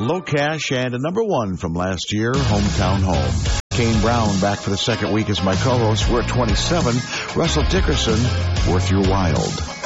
Low Cash, and a number one from last year, Hometown Home. Kane Brown back for the second week as my co-host. We're at 27. Russell Dickerson, Worth Your Wild.